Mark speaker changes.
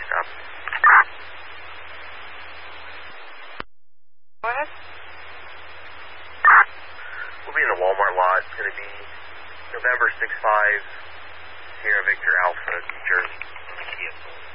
Speaker 1: stop.
Speaker 2: Go ahead.
Speaker 1: We'll be in the Walmart lot. It's going to be November 6-5, Sierra Victor Alpha, New Jersey.